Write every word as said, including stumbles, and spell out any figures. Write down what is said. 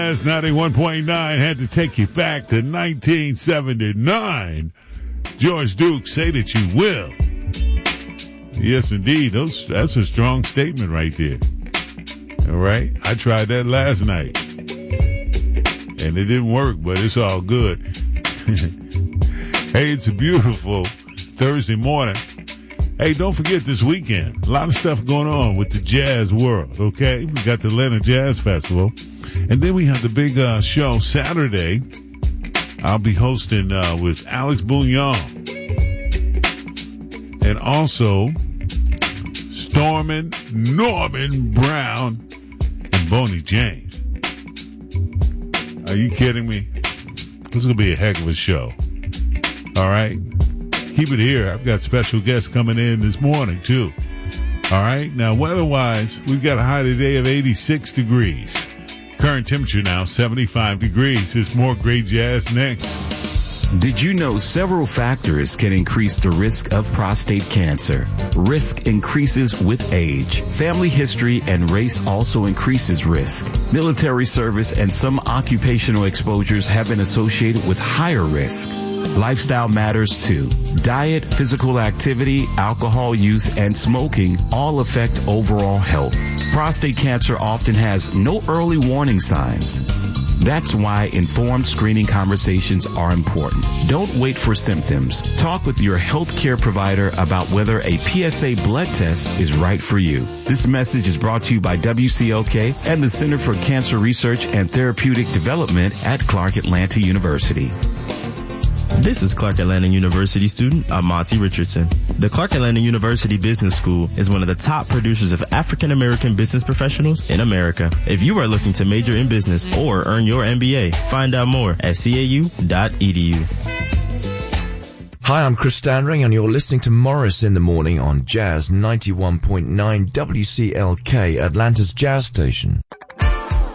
Jazz ninety-one point nine had to take you back to nineteen seventy-nine. George Duke, Say That You Will. Yes, indeed. Those, that's a strong statement right there. All right. I tried that last night. And it didn't work, but it's all good. Hey, it's a beautiful Thursday morning. Hey, don't forget this weekend. A lot of stuff going on with the jazz world, okay? We got the Atlanta Jazz Festival. And then we have the big uh, show Saturday. I'll be hosting uh, with Alex Bouillon. And also Stormin' Norman Brown and Boney James. Are you kidding me? This is going to be a heck of a show. All right? Keep it here. I've got special guests coming in this morning, too. All right? Now, weather-wise, we've got a high today of eighty-six degrees. Current temperature now, seventy-five degrees. There's more great jazz next. Did you know several factors can increase the risk of prostate cancer? Risk increases with age. Family history and race also increases risk. Military service and some occupational exposures have been associated with higher risk. Lifestyle matters too. Diet, physical activity, alcohol use, and smoking all affect overall health. Prostate cancer often has no early warning signs. That's why informed screening conversations are important. Don't wait for symptoms. Talk with your healthcare provider about whether a P S A blood test is right for you. This message is brought to you by W C L K and the Center for Cancer Research and Therapeutic Development at Clark Atlanta University. This is Clark Atlanta University student Amonte Richardson. The Clark Atlanta University Business School is one of the top producers of African American business professionals in America. If you are looking to major in business or earn your M B A, find out more at C A U dot E D U. Hi, I'm Chris Standring, and you're listening to Morris in the Morning on Jazz ninety-one point nine W C L K, Atlanta's jazz station.